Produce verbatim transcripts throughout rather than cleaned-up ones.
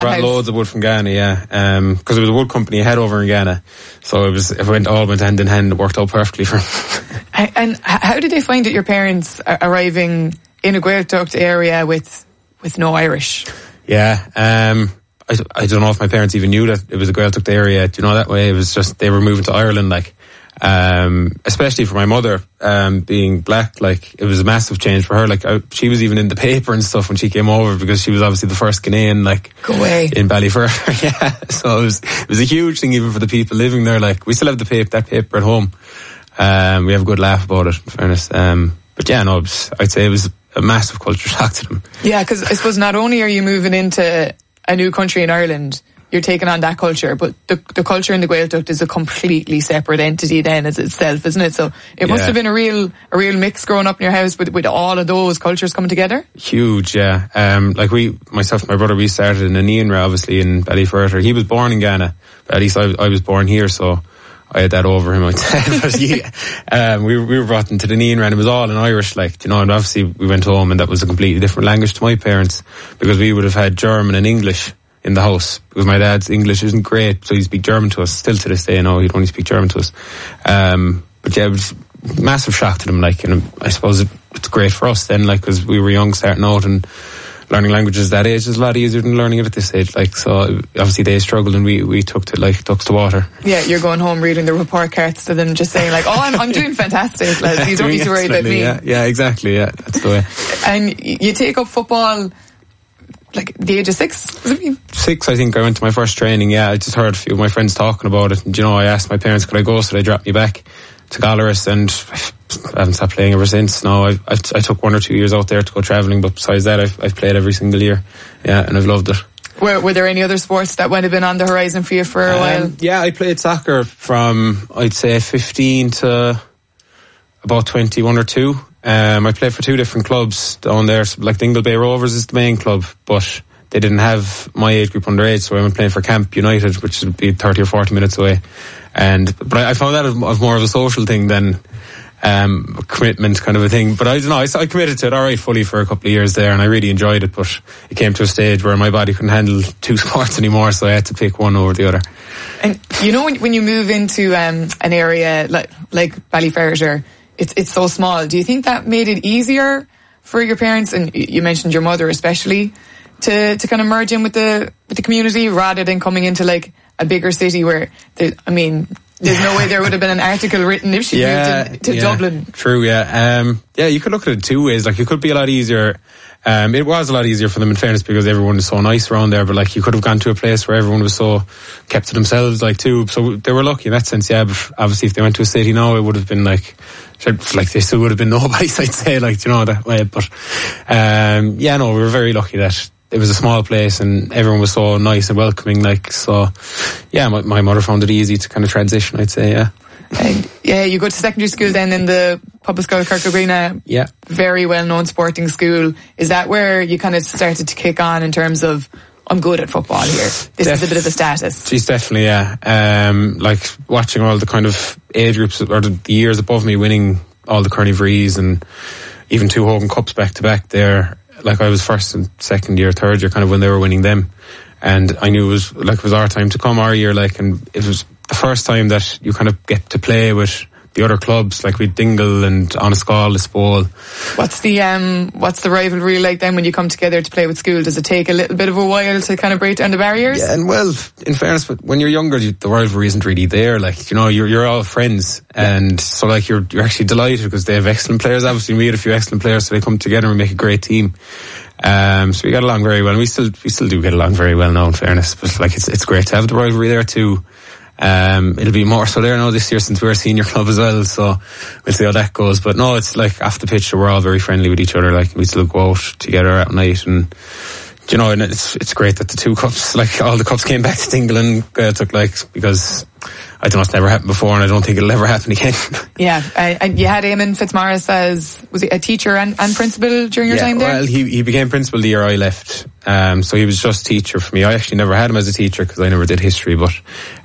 Brought loads of wood from Ghana, yeah, because um, it was a wood company I had over in Ghana, so it was it went all went hand in hand. It worked out perfectly for them. and, and how did they find it? Your parents arriving in a Gaeltacht area with with no Irish? Yeah, um, I, I don't know if my parents even knew that it was a Gaeltacht area. Do you know that way? It was just they were moving to Ireland, like. Um, especially for my mother, um, being black, like, it was a massive change for her. Like, I, she was even in the paper and stuff when she came over because she was obviously the first Ghanaian, like, Go away. in Ballyfermot. Yeah. So it was, it was a huge thing even for the people living there. Like, we still have the paper, that paper at home. Um, we have a good laugh about it, in fairness. Um, but yeah, no, it was, I'd say it was a massive culture shock to them. Yeah, because I suppose not only are you moving into a new country in Ireland, you're taking on that culture, but the the culture in the Gaeltacht is a completely separate entity then as itself, isn't it? So it must yeah. have been a real a real mix growing up in your house with, with all of those cultures coming together. Huge, yeah. Um, like we, myself and my brother, we started in Anianra, obviously in Ballyfermot. He was born in Ghana, but at least I, I was born here, so I had that over him, I'd say. But yeah, um, we, we were brought into the Anianra and it was all in Irish, like, you know, and obviously we went home and that was a completely different language to my parents because we would have had German and English in the house because my dad's English isn't great, so he'd speak German to us still to this day. No, he'd only speak German to us. Um, but yeah, it was a massive shock to them, like, and I suppose it, it's great for us then, like, because we were young starting out and learning languages at that age is a lot easier than learning it at this age, like, so obviously they struggled and we, we took to like ducks to water. Yeah, you're going home reading the report cards to them just saying like, oh, I'm, I'm doing fantastic, lads. You don't need to worry about me. Yeah, yeah, exactly, yeah, that's the way. And you take up football like the age of six, was it? Six, I think I went to my first training, yeah. I just heard a few of my friends talking about it and, you know, I asked my parents could I go, so they dropped me back to Gallerus and I haven't stopped playing ever since. No, I, I, I took one or two years out there to go travelling, but besides that I've, I've played every single year, yeah, and I've loved it. Were, were there any other sports that might have been on the horizon for you for a um, while? Yeah, I played soccer from, I'd say, fifteen to about twenty-one or two. Um, I played for two different clubs down there. So like Dingle Bay Rovers is the main club, but they didn't have my age group underage, so I went playing for Camp United, which would be thirty or forty minutes away. And but I, I found that as more of a social thing than um, a commitment kind of a thing. But I don't know, I, I committed to it all right fully for a couple of years there, and I really enjoyed it. But it came to a stage where my body couldn't handle two sports anymore, so I had to pick one over the other. And you know, when, when you move into um, an area like like Ballyfermot, It's it's so small. Do you think that made it easier for your parents, and you mentioned your mother especially, to, to kind of merge in with the with the community rather than coming into like a bigger city where, there, I mean, there's no way there would have been an article written if she yeah, moved in, to yeah, Dublin. True, yeah. Um, yeah, you could look at it two ways. Like, it could be a lot easier. Um, it was a lot easier for them in fairness because everyone was so nice around there, but like you could have gone to a place where everyone was so kept to themselves, like too. So they were lucky in that sense, yeah. But obviously if they went to a city now, it would have been like, like they still would have been nobody, I'd say, like, you know, that way. But, um, yeah, no, we were very lucky that it was a small place and everyone was so nice and welcoming, like, so, yeah, my, my mother found it easy to kind of transition, I'd say, yeah. And, yeah, you go to secondary school then in the Public School of Kirklegreen, yeah, very well-known sporting school. Is that where you kind of started to kick on in terms of, I'm good at football here, this Def- is a bit of a status? She's definitely, yeah. Um, like, watching all the kind of age groups, or the, the years above me winning all the Kearney Vrees and even two Hogan Cups back-to-back there. Like, I was first and second year, third year, kind of when they were winning them. And I knew it was, like, it was our time to come, our year, like, and it was the first time that you kind of get to play with the other clubs, like with Dingle and Onascal, Lisbol. What's the um, what's the rivalry like then when you come together to play with school? Does it take a little bit of a while to kind of break down the barriers? Yeah, and well, in fairness, but when you're younger, the rivalry isn't really there. Like, you know, you're you're all friends, yeah. And so like you're you're actually delighted because they have excellent players. Obviously, we had a few excellent players, so they come together and make a great team. Um, so we got along very well. And we still we still do get along very well now, in fairness. But like, it's it's great to have the rivalry there too. Um, it'll be more so there now this year since we're a senior club as well, so we'll see how that goes. But no, it's like off the pitch, we're all very friendly with each other. Like, we still go out together at night, and you know, and it's it's great that the two cups, like all the cups, came back to Dingle and Gaeltacht, like, because I don't know, it's never happened before, and I don't think it'll ever happen again. Yeah, uh, and you had Eamon Fitzmaurice as, was he a teacher and, and principal during your yeah, time there? Well, he, he became principal the year I left, um, so he was just teacher for me. I actually never had him as a teacher because I never did history, but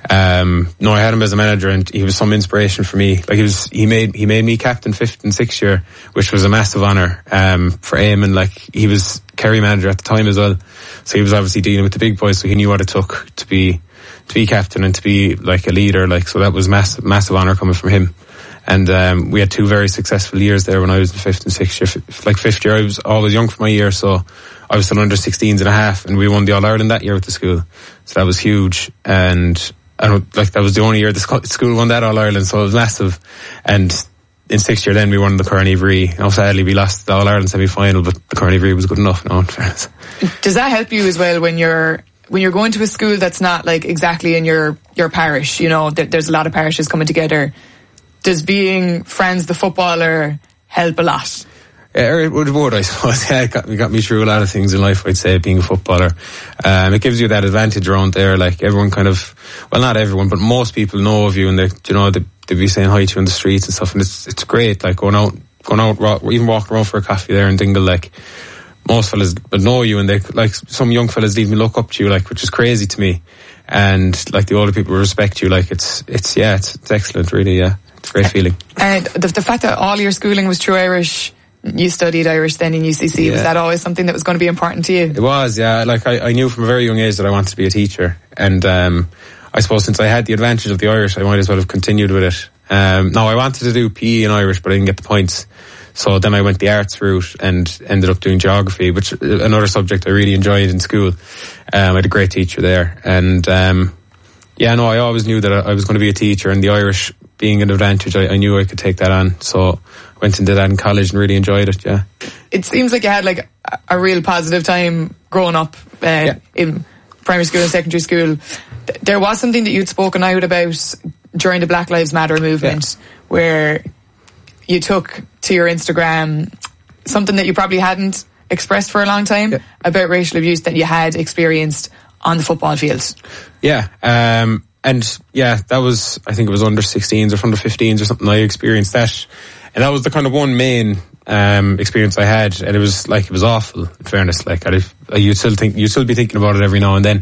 um, no, I had him as a manager, and he was some inspiration for me. Like he was, he made he made me captain fifth and sixth year, which was a massive honour um, for Eamon. Like he was Kerry manager at the time as well, so he was obviously dealing with the big boys, so he knew what it took to be to be captain and to be like a leader. Like so, that was massive massive honour coming from him. And um, we had two very successful years there when I was in fifth and sixth year. Like fifth year, I was always young for my year, so I was still under sixteens and a half, and we won the All Ireland that year with the school. So that was huge, and I don't like that was the only year the school won that All Ireland, so it was massive. And in sixth year, then we won the Kearney-Vree. Now, sadly, we lost the All Ireland semi final, but the Kearney-Vree was good enough. No, in fairness. Does that help you as well when you're when you're going to a school that's not like exactly in your your parish? You know, there, there's a lot of parishes coming together. Does being friends the footballer help a lot? Yeah, it would, would I suppose. Yeah, it got, it got me through a lot of things in life, I'd say, being a footballer. Um, it gives you that advantage around there. Like everyone kind of, well, not everyone, but most people know of you, and they, you know, they, they'd be saying hi to you in the streets and stuff, and it's it's great. Like going out, going out, even walking around for a coffee there in Dingle, like most fellas would know you, and they like some young fellas even look up to you, like, which is crazy to me. And like the older people respect you. Like it's it's yeah, it's, it's excellent, really. Yeah. It's a great feeling. And the, the fact that all your schooling was true Irish, you studied Irish then in U C C, yeah. Was that always something that was going to be important to you? It was, yeah. Like I, I knew from a very young age that I wanted to be a teacher, and um, I suppose since I had the advantage of the Irish, I might as well have continued with it. Um, now I wanted to do P E in Irish, but I didn't get the points, so then I went the arts route and ended up doing geography, which another subject I really enjoyed in school. Um, I had a great teacher there, and um, yeah, no, I always knew that I was going to be a teacher, and the Irish being an advantage, I, I knew I could take that on. So I went and did that in college and really enjoyed it, yeah. It seems like you had like a, a real positive time growing up uh, yeah. in primary school and secondary school. There was something that you'd spoken out about during the Black Lives Matter movement, yeah. where you took to your Instagram something that you probably hadn't expressed for a long time yeah. about racial abuse that you had experienced on the football field. Yeah, um... And yeah, that was, I think it was under sixteens or under fifteens or something. I experienced that. And that was the kind of one main um, experience I had. And it was like, it was awful, in fairness. Like, I, you'd still think, you'd still be thinking about it every now and then.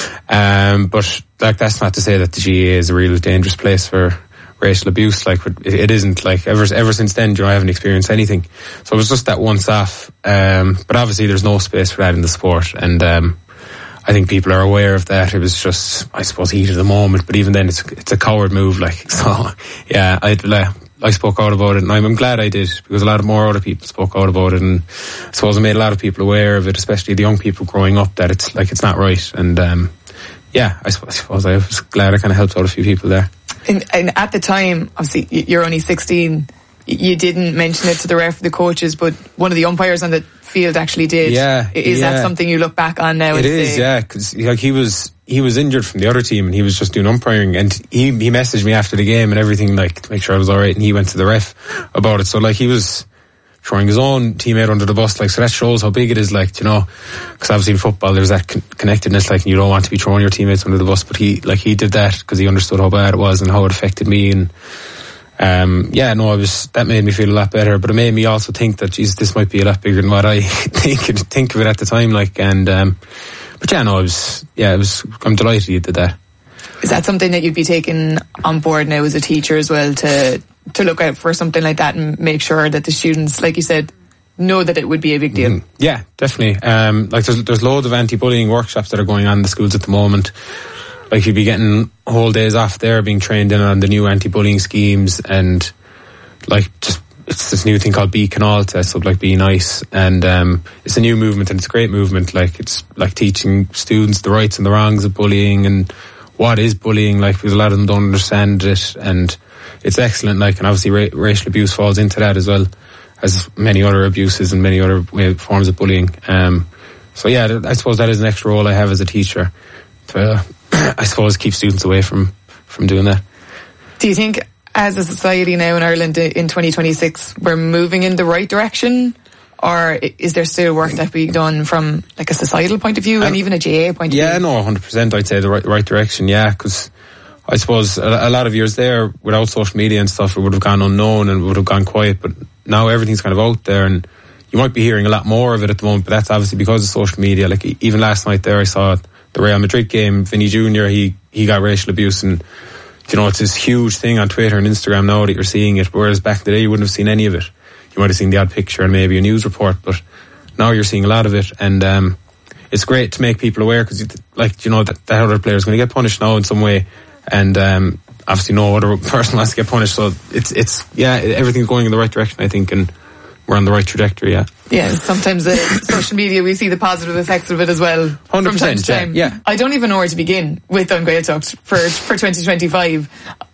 Um, but like, that's not to say that the G A A is a real dangerous place for racial abuse. Like, it, it isn't. Like, ever, ever since then, you know, I haven't experienced anything. So it was just that once off. Um, but obviously there's no space for that in the sport. And, um, I think people are aware of that. It was just, I suppose, heat of the moment. But even then, it's it's a coward move. Like, so, yeah, I I spoke out about it, and I'm glad I did, because a lot of more other people spoke out about it, and I suppose I made a lot of people aware of it, especially the young people growing up, that it's like it's not right. And um, yeah, I suppose, I suppose I was glad I kind of helped out a few people there. And, and at the time, obviously, you're only sixteen. You didn't mention it to the ref, the coaches, but one of the umpires on the field actually did. Yeah, is yeah. that something you look back on now? It and is, say, yeah, because like he was he was injured from the other team, and he was just doing umpiring, and he he messaged me after the game and everything, like, to make sure I was all right, and he went to the ref about it. So like he was throwing his own teammate under the bus, like, so that shows how big it is, like, you know, because obviously in football there's that con- connectedness, like, and you don't want to be throwing your teammates under the bus, but he like he did that because he understood how bad it was and how it affected me. And Um, yeah, no, I was, that made me feel a lot better, but it made me also think that, Jesus, this might be a lot bigger than what I think, think of it at the time, like, and, um, but yeah, no, I was, yeah, it was, I'm delighted you did that. Is that something that you'd be taking on board now as a teacher as well, to, to look out for something like that and make sure that the students, like you said, know that it would be a big deal? Mm, yeah, definitely. Um, like there's, there's loads of anti-bullying workshops that are going on in the schools at the moment. Like you'd be getting whole days off there, being trained in on the new anti-bullying schemes, and like just it's this new thing called Be Canalta, so like Be Nice, and um, it's a new movement, and it's a great movement. Like it's like teaching students the rights and the wrongs of bullying and what is bullying, like, because a lot of them don't understand it, and it's excellent. Like, and obviously ra- racial abuse falls into that as well as many other abuses and many other forms of bullying. Um, so yeah, I suppose that is an extra role I have as a teacher to, I suppose, keep students away from, from doing that. Do you think as a society now in Ireland in twenty twenty-six we're moving in the right direction, or is there still work that being done from like a societal point of view um, and even a G A A point of yeah, view? Yeah, no, one hundred percent I'd say the right, right direction, yeah, because I suppose a, a lot of years there, without social media and stuff, it would have gone unknown and would have gone quiet. But now everything's kind of out there, and you might be hearing a lot more of it at the moment. But that's obviously because of social media. Like even last night there, I saw the Real Madrid game. Vinny Junior He he got racial abuse, and you know it's this huge thing on Twitter and Instagram now that you're seeing it. Whereas back in the day, you wouldn't have seen any of it. You might have seen the odd picture and maybe a news report, but now you're seeing a lot of it, and um, it's great to make people aware because, like, you know, that, that other player is going to get punished now in some way. And um, obviously no other person wants to get punished, so it's it's yeah everything's going in the right direction, I think, and we're on the right trajectory. Yeah yeah sometimes uh, social media, we see the positive effects of it as well. one hundred percent, from time to time. Yeah, yeah. I don't even know where to begin with on Gaeltacht for for twenty twenty-five.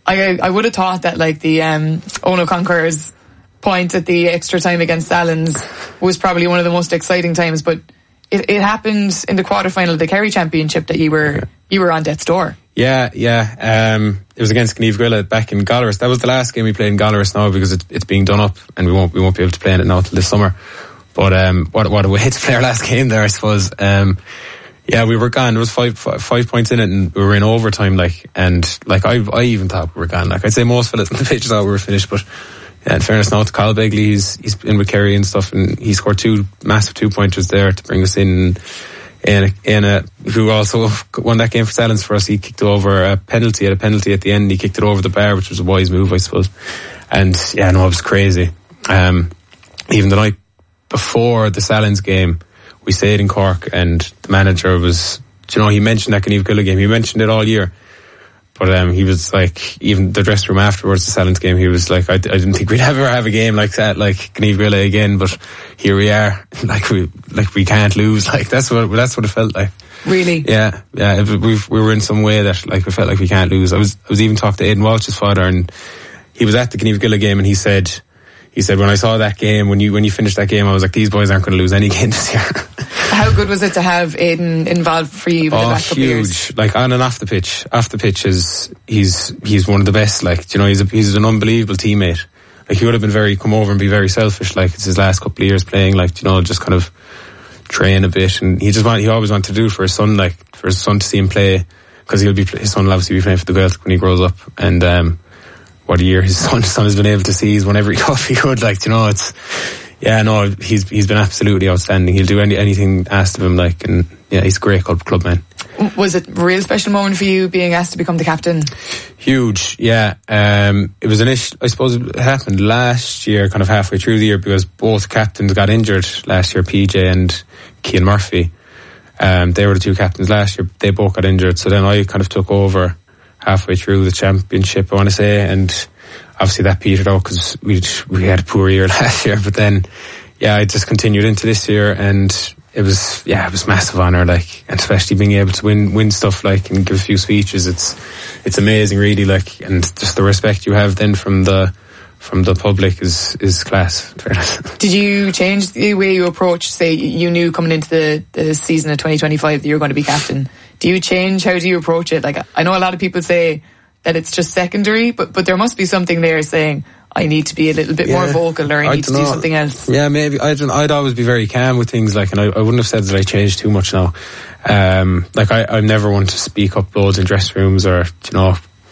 I I would have thought that like the um, Ono Conqueror's point at the extra time against Salins was probably one of the most exciting times, but it, it happened in the quarterfinal of the Kerry Championship that you were yeah. you were on death's door. Yeah, yeah. Um, it was against Gnieve Gwilla back in Gallerus. That was the last game we played in Gallerus now because it, it's being done up, and we won't we won't be able to play in it now till this summer. But um, what what a way to play our last game there, I suppose. Um, yeah, we were gone. There was five, five five points in it, and we were in overtime. Like, and like I I even thought we were gone. Like I'd say most fellas on the pitch thought we were finished, but. Yeah, in fairness now to Kyle Begley, he's he's been with Kerry and stuff, and he scored two massive two pointers there to bring us in. And Anna, who also won that game for Salins for us, he kicked over a penalty at a penalty at the end. He kicked it over the bar, which was a wise move, I suppose. And yeah, no, it was crazy. Um, even the night before the Salins game, we stayed in Cork, and the manager was, you know, he mentioned that Gnieve Gwilla game. He mentioned it all year. But um, he was like, even the dressing room afterwards, the Salins game, he was like, I, I didn't think we'd ever have a game like that, like Gnieve Gwilla again. But here we are, like we like we can't lose. Like that's what that's what it felt like. Really? Yeah, yeah. We we were in some way that like we felt like we can't lose. I was I was even talking to Aidan Walsh's father, and he was at the Gnieve Gwilla game, and he said he said when I saw that game, when you when you finished that game, I was like, these boys aren't going to lose any game this year. How good was it to have Aidan involved for you? Oh, the last couple huge! Of years? Like on and off the pitch. Off the pitch is he's he's one of the best. Like, you know, he's a, he's an unbelievable teammate. Like he would have been very come over and be very selfish. Like it's his last couple of years playing. Like, you know, just kind of train a bit, and he just want he always wanted to do it for his son. Like for his son to see him play, because he'll be his son will obviously be playing for the Gaeltacht when he grows up. And um, what a year his son his son has been able to see. He's won every cup he could. Like, you know, it's. Yeah, no, he's he's been absolutely outstanding. He'll do any anything asked of him, like, and yeah, he's a great club, club man. Was it a real special moment for you being asked to become the captain? Huge, yeah. Um, it was an issue, I suppose it happened last year, kind of halfway through the year, because both captains got injured last year, P J and Cian Murphy. Um, they were the two captains last year, they both got injured, so then I kind of took over halfway through the championship, I want to say, and obviously that petered out because we we had a poor year last year. But then, yeah, I just continued into this year, and it was yeah, it was massive honour, like, and especially being able to win win stuff, like, and give a few speeches. It's it's amazing, really, like, and just the respect you have then from the from the public is is class. Did you change the way you approach? Say you knew coming into the, the season of twenty twenty-five that you were going to be captain. Do you change? How do you approach it? Like, I know a lot of people say that it's just secondary, but but there must be something there saying, I need to be a little bit yeah, more vocal, or I need I to do know. something else. Yeah, maybe. I don't, I'd always be very calm with things, like, and I, I wouldn't have said that I changed too much now. Um, like, I, I'm never one to speak up loads in dressing rooms or, you know,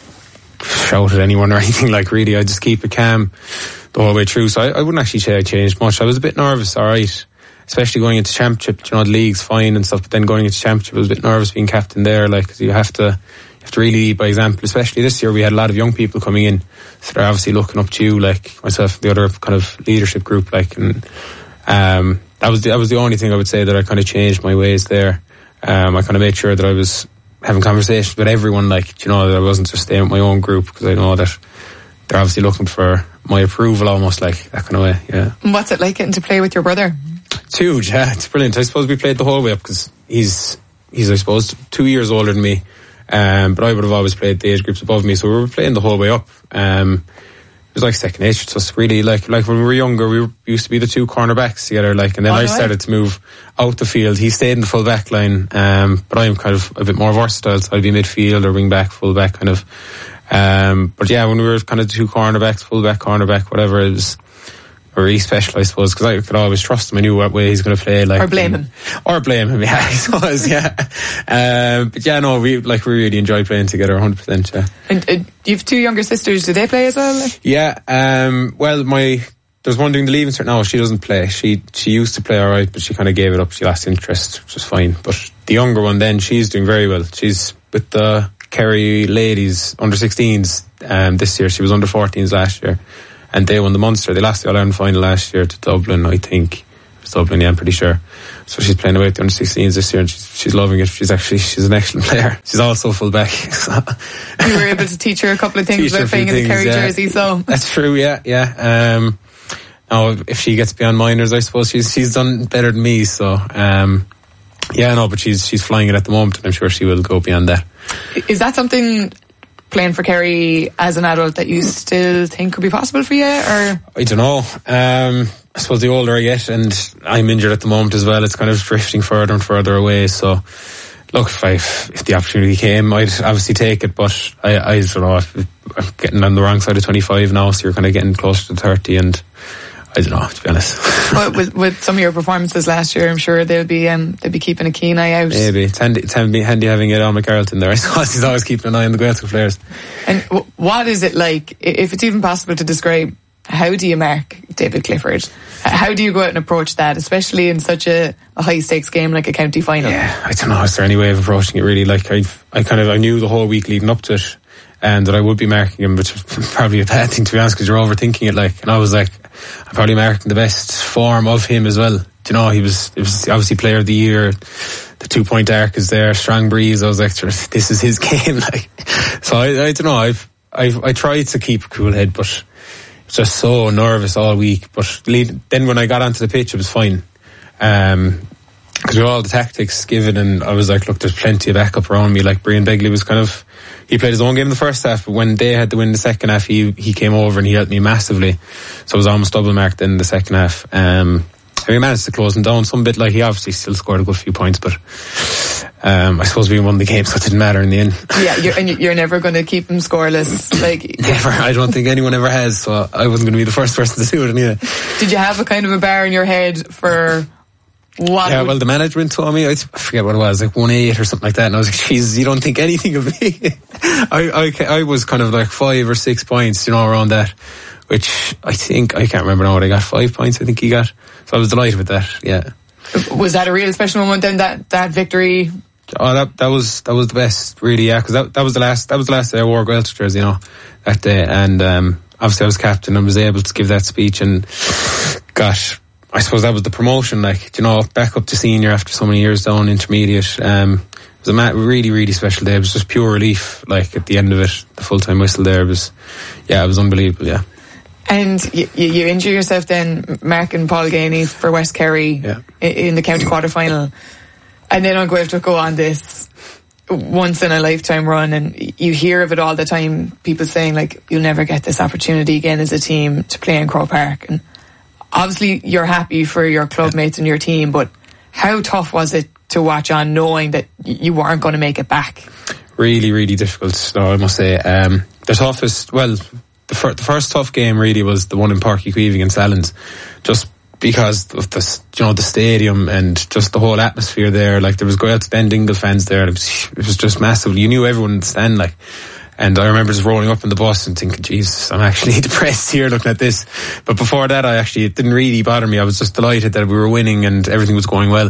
shout at anyone or anything. Like, really, I just keep it calm the whole way through. So I, I wouldn't actually say I changed much. I was a bit nervous, alright. Especially going into championship, you know, the league's fine and stuff, but then going into championship, I was a bit nervous being captain there, like, cause you have to, you have to really lead by example. Especially this year, we had a lot of young people coming in, so they're obviously looking up to you, like myself, the other kind of leadership group, like, and um, that was the, that was the only thing I would say that I kind of changed my ways there. Um, I kind of made sure that I was having conversations with everyone, like, you know, that I wasn't just staying with my own group, because I know that they're obviously looking for my approval, almost, like, that kind of way. Yeah. And what's it like getting to play with your brother? It's huge, yeah, it's brilliant. I suppose we played the whole way up because he's, he's, I suppose, two years older than me. Um, but I would have always played the age groups above me, so we were playing the whole way up. Um, it was like second nature to us, really. Like, like when we were younger, we were, used to be the two cornerbacks together, like, and then oh, I started to move out the field. He stayed in the full back line, um, but I'm kind of a bit more versatile, so I'd be midfield or wing back, full back, kind of. Um, but yeah, when we were kind of the two cornerbacks, full back, cornerback, whatever, it was, were really special, I suppose, because I could always trust him. I knew what way he's going to play. Like, or blame him. Or blame him, yeah, I suppose, yeah. Um, but yeah, no, we like we really enjoy playing together, one hundred percent, yeah. And uh, you have two younger sisters, do they play as well? Like? Yeah, um, well, my... There's one doing the Leaving Cert now. She doesn't play. She she used to play all right, but she kind of gave it up. She lost interest, which is fine. But the younger one, then, she's doing very well. She's with the Kerry ladies under sixteens um, this year. She was under fourteens last year, and they won the Munster. They lost the All Ireland final last year to Dublin, I think. It was Dublin, yeah, I'm pretty sure. So she's playing away at the under sixteens this year, and she's she's loving it. She's actually she's an excellent player. She's also full back. So. You were able to teach her a couple of things about playing in the Kerry yeah. jersey, so that's true. Yeah, yeah. Um, Now, if she gets beyond minors, I suppose she's she's done better than me. So, um, yeah, no, but she's she's flying it at the moment, and I'm sure she will go beyond that. Is that something, playing for Kerry as an adult, that you still think could be possible for you? Or I don't know. Um, I suppose the older I get, and I'm injured at the moment as well, it's kind of drifting further and further away. So, look, if I if the opportunity came, I'd obviously take it. But I I don't know. I'm getting on the wrong side of twenty-five now, so you're kind of getting closer to thirty, and I don't know, to be honest. Well, with, with some of your performances last year, I'm sure they'll be um, they'll be keeping a keen eye out. Maybe. It's handy, it's handy, handy having it on McCarlton there. I suppose he's always keeping an eye on the Gaeltacht players. And w- what is it like, if it's even possible to describe, how do you mark David Clifford? How do you go out and approach that, especially in such a, a high stakes game like a county final? Yeah, I don't know. Is there any way of approaching it really? Like, I, I kind of, I knew the whole week leading up to it, and that I would be marking him, which was probably a bad thing, to be honest, because you're overthinking it. Like, and I was like, I'm probably marking the best form of him as well. Do you know, he was, it was obviously player of the year. The two point arc is there, strong breeze. I was like, this is his game. Like, so I, I don't know. I've, I've, I tried to keep a cool head, but just so nervous all week. But lead, then when I got onto the pitch, it was fine. Um, because with all the tactics given, and I was like, look, there's plenty of backup around me. Like, Brian Begley was kind of, he played his own game in the first half, but when they had to win the second half, he he came over and he helped me massively. So it was almost double marked in the second half. Um, and we managed to close him down some bit. Like, he obviously still scored a good few points, but um, I suppose we won the game, so it didn't matter in the end. Yeah, you're, and you're never going to keep him scoreless. Like, never. I don't think anyone ever has, so I wasn't going to be the first person to do it anyway. Did you have a kind of a bar in your head for what? Yeah, well, the management told me, I forget what it was, like one eight or something like that, and I was like, Jesus, you don't think anything of me. I, I, I was kind of like five or six points, you know, around that, which I think, I can't remember now what I got, five points I think he got. So I was delighted with that, yeah. Was that a real special moment then, that, that victory? Oh, that that was that was the best, really, yeah, because that, that was the last that was the last day I wore Gaeltacht jersey, you know, that day, and um, obviously I was captain and was able to give that speech, and gosh, I suppose that was the promotion, like, you know, back up to senior after so many years down intermediate. Um, it was a ma- really, really special day. It was just pure relief, like, at the end of it, the full-time whistle there was, yeah, it was unbelievable, yeah. And you, you injure yourself then, marking Paul Ganey for West Kerry, yeah, in the county quarter final, and then I'm going to go on this once in a lifetime run, and you hear of it all the time, people saying like, you'll never get this opportunity again as a team to play in Croke Park. And obviously you're happy for your club mates and your team, but how tough was it to watch on, knowing that you weren't going to make it back? Really, really difficult, no, I must say. Um, the toughest, well, the, fir- the first tough game really was the one in Páirc Uí Chaoimh against Allens, just because of the, you know, the stadium and just the whole atmosphere there. Like, there was Gaeltacht Ben Dingle fans there, and it was, it was just massive. You knew everyone would stand, like. And I remember just rolling up in the bus and thinking, Jesus, I'm actually depressed here looking at this. But before that, I actually, it didn't really bother me. I was just delighted that we were winning and everything was going well.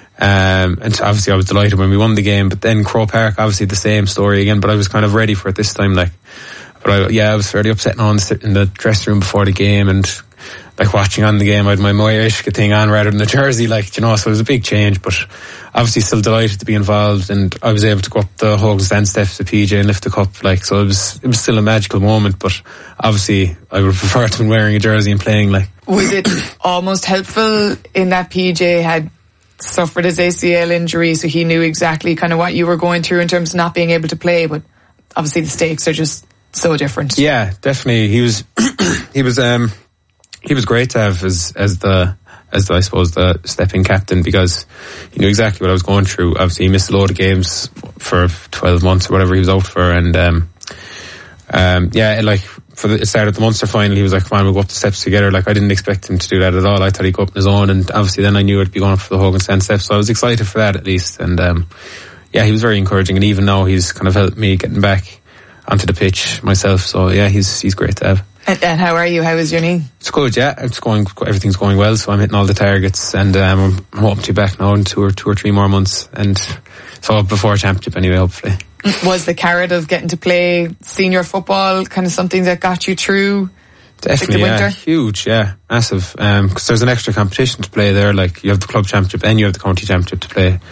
Um, and obviously I was delighted when we won the game. But then Croke Park, obviously the same story again, but I was kind of ready for it this time, like. But I, yeah, I was fairly upset now in the dressing room before the game, and like watching on the game, I had my Moya Ishka thing on rather than the jersey, like, you know, so it was a big change, but obviously still delighted to be involved, and I was able to go up the Hogan stand steps to P J and lift the cup, like, so it was, it was still a magical moment, but obviously I would prefer to be wearing a jersey and playing, like. Was it almost helpful in that P J had suffered his A C L injury, so he knew exactly kind of what you were going through in terms of not being able to play, but obviously the stakes are just so different? Yeah, definitely. He was, he was, um, he was great to have as, as the, as the, I suppose, the stepping captain, because he knew exactly what I was going through. Obviously, he missed a load of games for twelve months or whatever he was out for, and, um, um, yeah, like, for the start of the Munster final, he was like, come on, we'll go up the steps together. Like, I didn't expect him to do that at all. I thought he'd go up on his own, and obviously then I knew I'd be going up for the Hogan Stand steps, so I was excited for that at least. And um, yeah, he was very encouraging, and even now he's kind of helped me getting back onto the pitch myself. So yeah, he's he's great to have. And, and how are you? How is your knee? It's good, yeah. It's going. Everything's going well. So I'm hitting all the targets, and um, I'm hoping to be back now in two or two or three more months, and so before championship anyway, hopefully. Was the carrot of getting to play senior football kind of something that got you through? Definitely, like the winter? Yeah, huge, yeah, massive. Because um, there's an extra competition to play there. Like, you have the club championship and you have the county championship to play,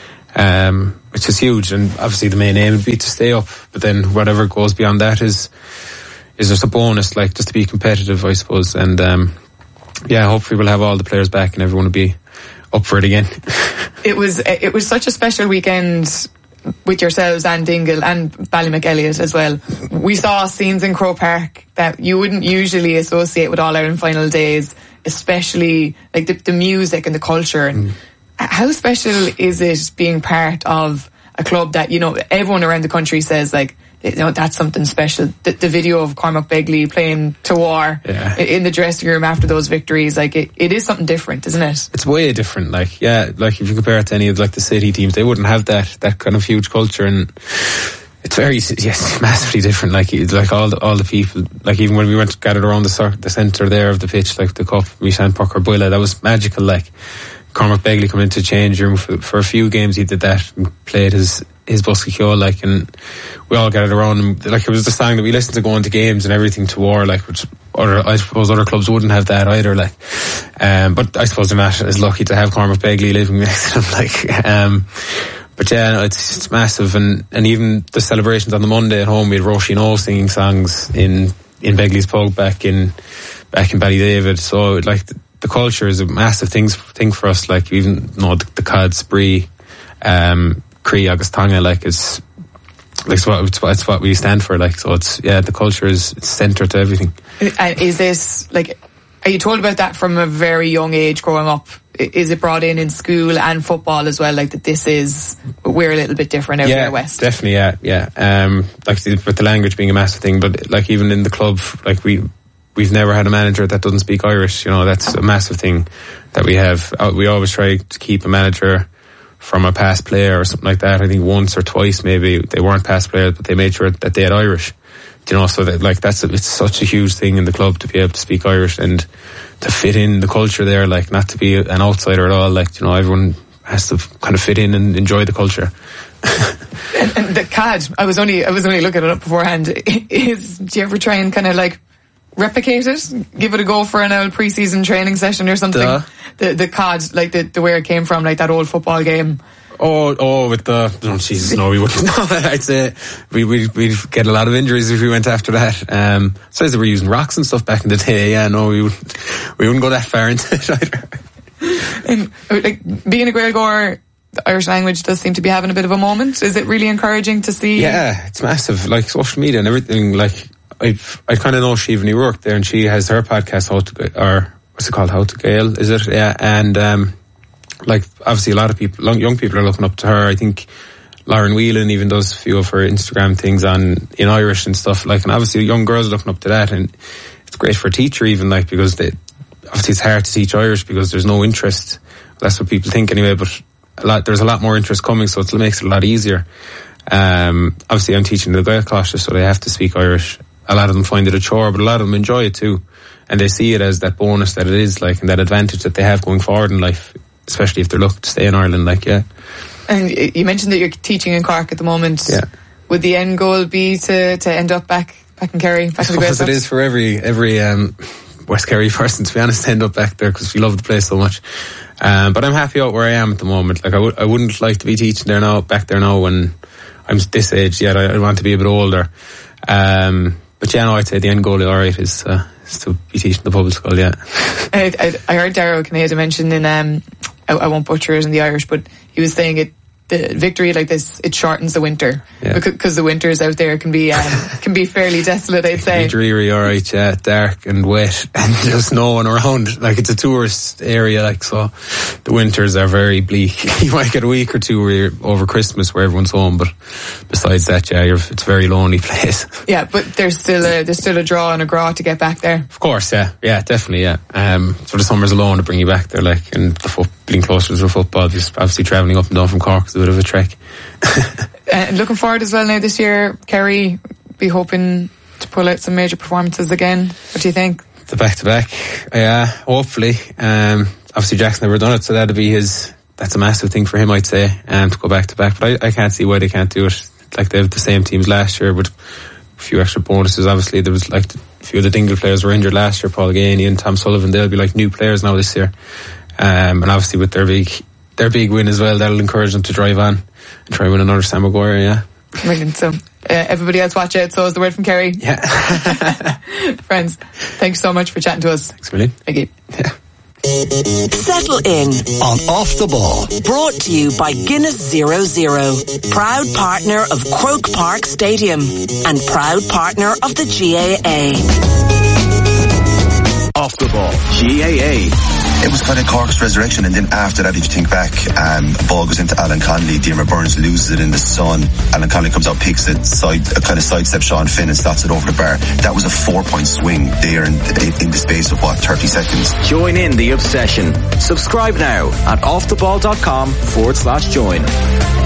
um, which is huge. And obviously, the main aim would be to stay up. But then, whatever goes beyond that is is just a bonus, like just to be competitive, I suppose. And um, yeah, hopefully, we'll have all the players back and everyone will be up for it again. It was it was such a special weekend with yourselves and Dingle and BallymacElliot as well. We saw scenes in Croke Park that you wouldn't usually associate with All-Ireland final days, especially like the, the music and the culture. Mm. How special is it being part of a club that, you know, everyone around the country says, like, you know, that's something special. The, the video of Cormac Begley playing Tawar yeah. in the dressing room after those victories, like it, it is something different, isn't it? It's way different. Like, yeah, like if you compare it to any of like the city teams, they wouldn't have that that kind of huge culture, and it's very yes, massively different. Like, like all the all the people, like even when we went gathered around the the centre there of the pitch, like the cup, Mishan Pucker Buila, that was magical. Like Cormac Begley coming into the change room for, for a few games, he did that and played his. his Buska Kyo, like, and we all gathered around and like it was the song that we listened to going to games and everything to war, like, which other, I suppose other clubs wouldn't have that either, like, um, but I suppose they're not as lucky to have Cormac Begley living next to them, like, um, but yeah, no, it's, it's massive, and, and even the celebrations on the Monday at home, we had Roisin O singing songs in, in Begley's pub back in, back in Ballydavid, so like the, the culture is a massive thing, thing for us, like even, you know, the, the C O D, Spree, um, Cree, Agus Tonga, like it's like it's what, it's what it's what we stand for, like, so it's yeah the culture is it's centre to everything. And is this like, are you told about that from a very young age growing up? Is it brought in in school and football as well, like that this is, we're a little bit different out yeah, there west? Definitely, yeah, yeah. Um, like the, with the language being a massive thing, but like even in the club, like we we've never had a manager that doesn't speak Irish. You know, that's a massive thing that we have. We always try to keep a manager from a past player or something like that. I think once or twice maybe they weren't past players, but they made sure that they had Irish. You know, so that like that's a, it's such a huge thing in the club to be able to speak Irish and to fit in the culture there, like not to be an outsider at all. Like, you know, everyone has to kind of fit in and enjoy the culture. and, and the C A D, I was only I was only looking it up beforehand. Is do you ever try and kind of like replicate it, give it a go for an old pre-season training session or something? Duh. The the C A D, like the, the where it came from, like that old football game. Oh, oh, with the oh, Jesus, no, we wouldn't. I'd say we we we'd get a lot of injuries if we went after that. Um, so as they were using rocks and stuff back in the day. Yeah, no, we wouldn't. We wouldn't go that far into it either. And like being a Gaeilgeoir, the Irish language does seem to be having a bit of a moment. Is it really encouraging to see? Yeah, it's massive. Like social media and everything. Like I've, I kind of know Siobhan worked there, and she has her podcast, How to, or what's it called, How to Gael, is it? Yeah, and um, like obviously a lot of people, young people are looking up to her. I think Lauren Whelan even does a few of her Instagram things on in Irish and stuff. Like, and obviously young girls are looking up to that, and it's great for a teacher even, like, because they obviously it's hard to teach Irish because there's no interest. That's what people think anyway, but a lot there's a lot more interest coming, so it makes it a lot easier. Um, obviously I'm teaching the Gael classes, so they have to speak Irish. A lot of them find it a chore, but a lot of them enjoy it too, and they see it as that bonus that it is, like, and that advantage that they have going forward in life, especially if they're looking to stay in Ireland, like, yeah. And you mentioned that you're teaching in Cork at the moment. Yeah. Would the end goal be to, to end up back back in Kerry, back in the Gael? As it is for every every um, West Kerry person, to be honest, to end up back there because we love the place so much. Um, but I'm happy out where I am at the moment. Like I, w- I wouldn't like to be teaching there now, back there now when I'm this age yet. I, I want to be a bit older. Um, but yeah, no, I'd say the end goal, all right, is, uh, is to be teaching the public school. Yeah. I, I, I heard Darragh Kinneada mention in um, I, I won't butcher it in the Irish, but he was saying it the victory like this, it shortens the winter, yeah. because the winters out there can be um, can be fairly desolate, I'd say. Be dreary, alright, yeah, dark and wet and just no one around. Like, it's a tourist area, like, so the winters are very bleak. You might get a week or two where you're over Christmas where everyone's home, but besides that, yeah, you're, it's a very lonely place. Yeah, but there's still a there's still a draw and a graw to get back there. Of course, yeah, yeah, definitely, yeah. Um, so the summers alone to bring you back there, like, and the foot, being closer to the football, just obviously travelling up and down from Cork is a bit of a trek. And uh, looking forward as well now this year, Kerry, be hoping to pull out some major performances again. What do you think? The back-to-back, yeah, hopefully. Um, obviously Jack's never done it, so that'd be his, that's a massive thing for him, I'd say, um, to go back-to-back. But I, I can't see why they can't do it. Like, they have the same teams last year with a few extra bonuses. Obviously, there was like a few of the Dingle players were injured last year, Paul Gainey and Tom Sullivan. They'll be like new players now this year. Um, and obviously with their big, their big win as well, that'll encourage them to drive on and try and win another Sam Maguire, yeah. Brilliant. So, uh, everybody else watch out. So is the word from Kerry. Yeah. Friends, thanks so much for chatting to us. Thanks, Willie. Thank you. Yeah. Settle in on Off the Ball. Brought to you by Guinness Zero Zero, proud partner of Croke Park Stadium and proud partner of the G A A. Off the Ball, G A A. It was kind of Cork's resurrection, and then after that, if you think back, um, a ball goes into Alan Connolly, Diarmaid Burns loses it in the sun, Alan Connolly comes out, picks it, side, a kind of sidestep Sean Finn and slots it over the bar. That was a four-point swing there in, in the space of, what, thirty seconds. Join in the obsession. Subscribe now at offtheball.com forward slash join.